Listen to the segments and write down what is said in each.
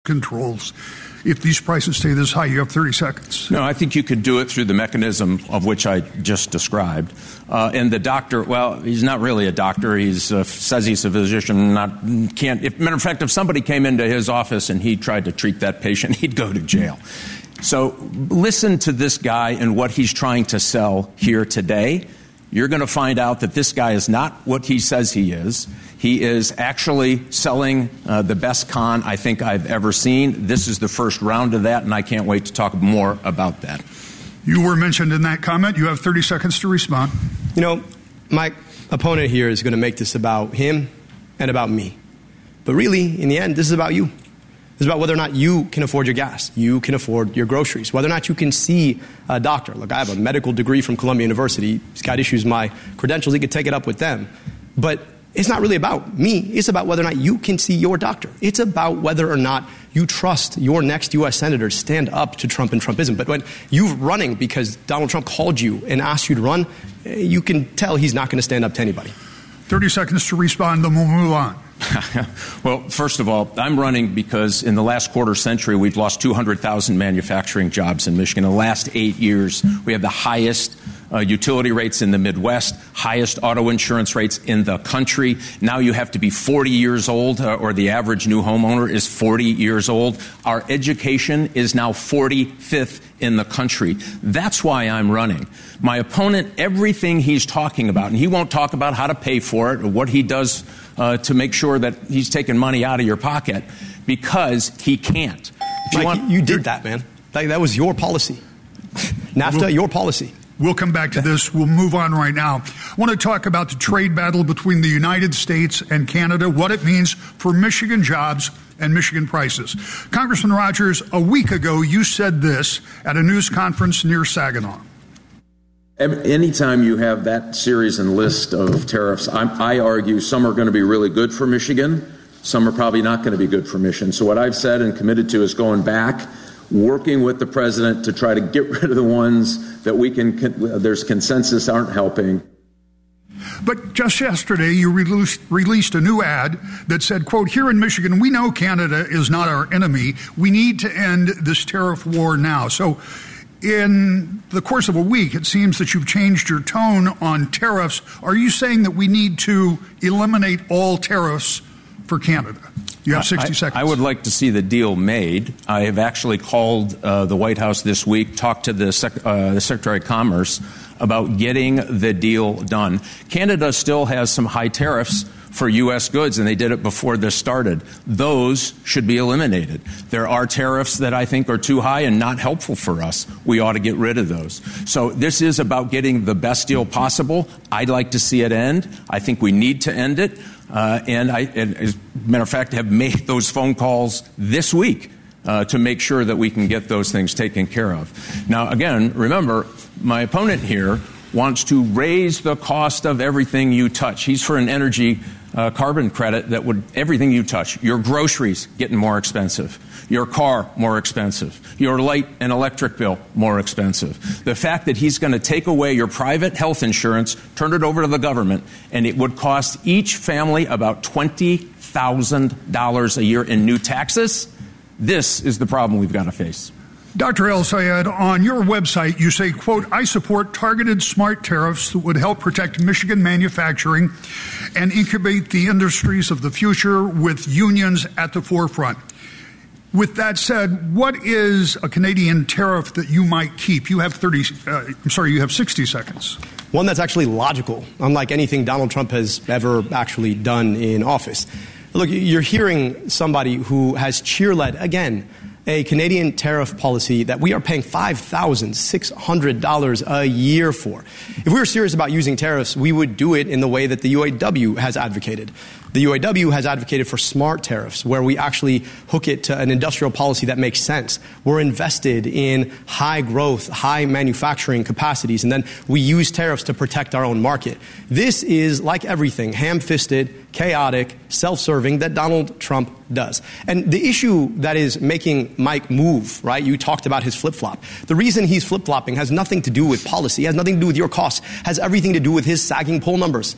controls. If these prices stay this high, you have 30 seconds. No, I think you could do it through the mechanism of which I just described. And the doctor, well, he's not really a doctor. He says he's a physician. Matter of fact, if somebody came into his office and he tried to treat that patient, he'd go to jail. So listen to this guy and what he's trying to sell here today. You're going to find out that this guy is not what he says he is. He is actually selling the best con I think I've ever seen. This is the first round of that, and I can't wait to talk more about that. You were mentioned in that comment. You have 30 seconds to respond. You know, my opponent here is going to make this about him and about me. But really, in the end, this is about you. It's about whether or not you can afford your gas, you can afford your groceries, whether or not you can see a doctor. Look, I have a medical degree from Columbia University. This guy issues my credentials. He could take it up with them. But it's not really about me. It's about whether or not you can see your doctor. It's about whether or not you trust your next U.S. senator to stand up to Trump and Trumpism. But when you're running because Donald Trump called you and asked you to run, you can tell he's not going to stand up to anybody. 30 seconds to respond, then we'll move on. Well, first of all, I'm running because in the last quarter century, we've lost 200,000 manufacturing jobs in Michigan. In the last 8 years, we have the highest utility rates in the Midwest, highest auto insurance rates in the country. Now you have to be 40 years old, or the average new homeowner is 40 years old. Our education is now 45th in the country. That's why I'm running. My opponent, everything he's talking about, and he won't talk about how to pay for it or what he does to make sure that he's taking money out of your pocket, because he can't. Mike, you did that, man. That was your policy. NAFTA, your policy. We'll come back to this. We'll move on right now. I want to talk about the trade battle between the United States and Canada, what it means for Michigan jobs and Michigan prices. Congressman Rogers, a week ago, you said this at a news conference near Saginaw. Anytime you have that series and list of tariffs, I argue some are going to be really good for Michigan. Some are probably not going to be good for Michigan. So what I've said and committed to is going back, working with the president to try to get rid of the ones that there's consensus aren't helping. But just yesterday, you released a new ad that said, quote, "Here in Michigan, we know Canada is not our enemy. We need to end this tariff war now." So in the course of a week, it seems that you've changed your tone on tariffs. Are you saying that we need to eliminate all tariffs for Canada? You have 60 seconds. I would like to see the deal made. I have actually called the White House this week, talked to the Secretary of Commerce about getting the deal done. Canada still has some high tariffs for U.S. goods, and they did it before this started. Those should be eliminated. There are tariffs that I think are too high and not helpful for us. We ought to get rid of those. So this is about getting the best deal possible. I'd like to see it end. I think we need to end it. And as a matter of fact, have made those phone calls this week to make sure that we can get those things taken care of. Now, again, remember, my opponent here wants to raise the cost of everything you touch. He's for an energy carbon credit that would, everything you touch, your groceries getting more expensive, your car more expensive, your light and electric bill more expensive. The fact that he's going to take away your private health insurance, turn it over to the government, and it would cost each family about $20,000 a year in new taxes, this is the problem we've got to face. Dr. El-Sayed, on your website, you say, quote, "I support targeted smart tariffs that would help protect Michigan manufacturing and incubate the industries of the future with unions at the forefront." With that said, what is a Canadian tariff that you might keep? You have 60 seconds. One that's actually logical, unlike anything Donald Trump has ever actually done in office. Look, you're hearing somebody who has cheerled, again, a Canadian tariff policy that we are paying $5,600 a year for. If we were serious about using tariffs, we would do it in the way that the UAW has advocated. The UAW has advocated for smart tariffs, where we actually hook it to an industrial policy that makes sense. We're invested in high growth, high manufacturing capacities, and then we use tariffs to protect our own market. This is, like everything, ham-fisted, chaotic, self-serving that Donald Trump does. And the issue that is making Mike move, right, you talked about his flip-flop. The reason he's flip-flopping has nothing to do with policy, has nothing to do with your costs, has everything to do with his sagging poll numbers.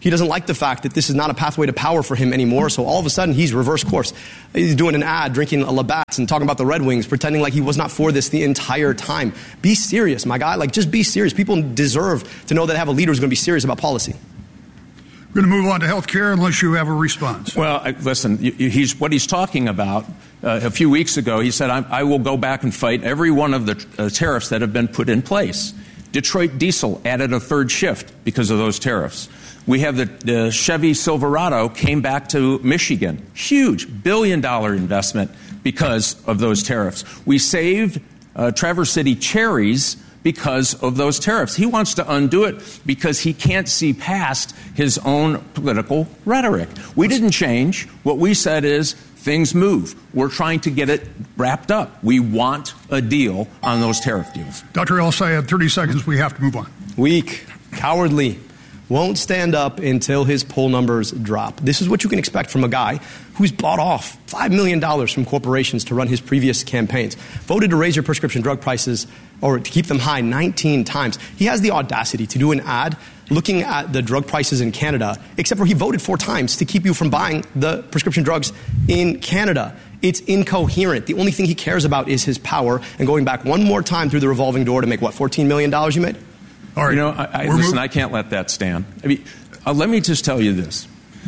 He doesn't like the fact that this is not a pathway to power for him anymore. So all of a sudden, he's reversed course. He's doing an ad, drinking a Labatt's and talking about the Red Wings, pretending like he was not for this the entire time. Be serious, my guy. Like, just be serious. People deserve to know that they have a leader who's going to be serious about policy. We're going to move on to health care unless you have a response. Well, listen, what he's talking about, a few weeks ago, he said, I will go back and fight every one of the tariffs that have been put in place. Detroit Diesel added a third shift because of those tariffs. We have the Chevy Silverado came back to Michigan. Huge billion-dollar investment because of those tariffs. We saved Traverse City cherries because of those tariffs. He wants to undo it because he can't see past his own political rhetoric. We didn't change. What we said is things move. We're trying to get it wrapped up. We want a deal on those tariff deals. Dr. El-Sayed, 30 seconds. We have to move on. Weak, cowardly, won't stand up until his poll numbers drop. This is what you can expect from a guy who's bought off $5 million from corporations to run his previous campaigns, voted to raise your prescription drug prices or to keep them high 19 times. He has the audacity to do an ad looking at the drug prices in Canada, except for he voted 4 times to keep you from buying the prescription drugs in Canada. It's incoherent. The only thing he cares about is his power and going back one more time through the revolving door to make, what, $14 million you made? All right. You know, listen, I can't let that stand. I mean, let me just tell you this.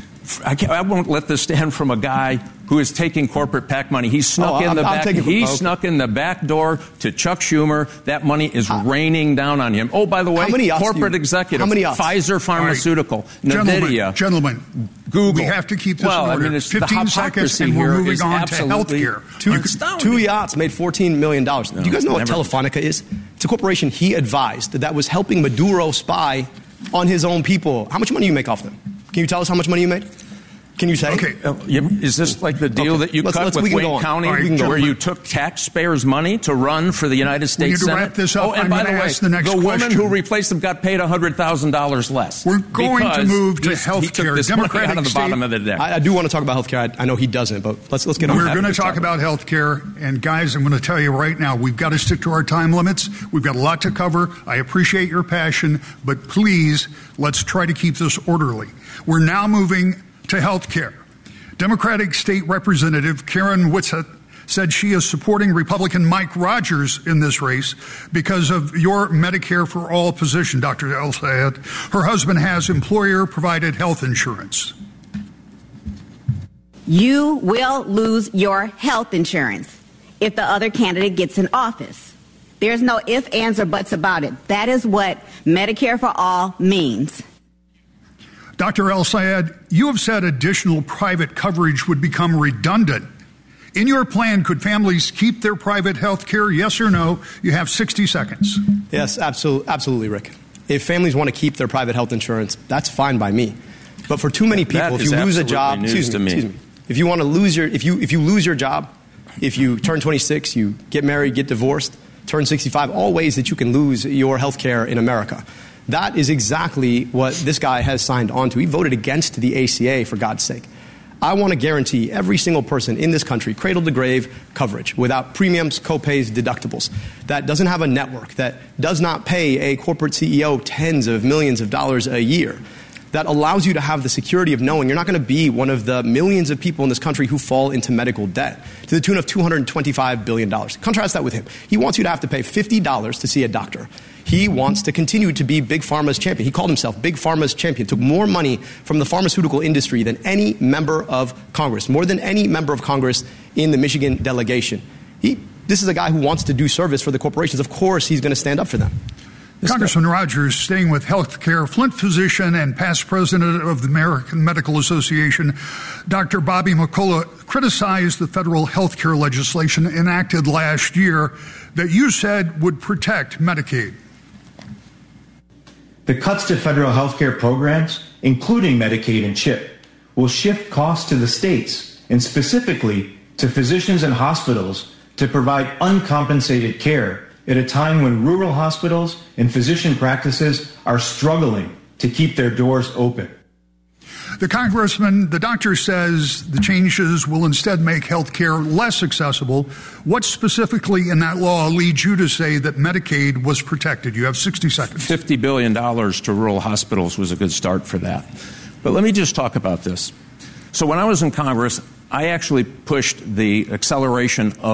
I won't let this stand from a guy who is taking corporate PAC money. He snuck in the back. He snuck in the back door to Chuck Schumer. That money is raining down on him. Oh, by the way, corporate executive, Pfizer Pharmaceutical, NVIDIA, gentlemen, Google. We have to keep this in order. I mean, 15 seconds, and we're moving on to health care. Two yachts made $14 million. Do you guys know what Telefonica is? It's a corporation he advised that was helping Maduro spy on his own people. How much money do you make off them? Can you tell us how much money you made? Can you say? Okay. Is this like the deal that you cut with Wayne County where you took taxpayers' money to run for the United States Senate? We need to wrap this up. Oh, and by the way, the woman who replaced them got paid $100,000 less. We're going to move to health care. Democratic out of the bottom of the deck. I do want to talk about health care. I know he doesn't, but let's get on. We're going to talk about health care. And guys, I'm going to tell you right now, we've got to stick to our time limits. We've got a lot to cover. I appreciate your passion, but please, let's try to keep this orderly. We're now moving to health care. Democratic State Representative Karen Whitsett said she is supporting Republican Mike Rogers in this race because of your Medicare for All position, Dr. El-Sayed. Her husband has employer-provided health insurance. You will lose your health insurance if the other candidate gets in office. There's no ifs, ands, or buts about it. That is what Medicare for All means. Dr. El-Sayed, you have said additional private coverage would become redundant. In your plan, could families keep their private health care? Yes or no? You have 60 seconds. Yes, absolutely, Rick. If families want to keep their private health insurance, that's fine by me. But for too many people, if you lose a job, excuse me, if you want to lose your, if you lose your job, if you turn 26, you get married, get divorced, turn 65, all ways that you can lose your health care in America. That is exactly what this guy has signed on to. He voted against the ACA, for God's sake. I want to guarantee every single person in this country cradle-to-grave coverage without premiums, copays, deductibles, that doesn't have a network, that does not pay a corporate CEO tens of millions of dollars a year, that allows you to have the security of knowing you're not going to be one of the millions of people in this country who fall into medical debt to the tune of $225 billion. Contrast that with him. He wants you to have to pay $50 to see a doctor. He wants to continue to be Big Pharma's champion. He called himself Big Pharma's champion, took more money from the pharmaceutical industry than any member of Congress, more than any member of Congress in the Michigan delegation. This is a guy who wants to do service for the corporations. Of course, he's going to stand up for them. Congressman Rogers, staying with health care, Flint physician and past president of the American Medical Association, Dr. Bobby McCullough, criticized the federal health care legislation enacted last year that you said would protect Medicaid. The cuts to federal health care programs, including Medicaid and CHIP, will shift costs to the states and specifically to physicians and hospitals to provide uncompensated care at a time when rural hospitals and physician practices are struggling to keep their doors open. The doctor says the changes will instead make health care less accessible. What specifically in that law leads you to say that Medicaid was protected? You have 60 seconds. $50 billion to rural hospitals was a good start for that. But let me just talk about this. So when I was in Congress, I actually pushed the acceleration of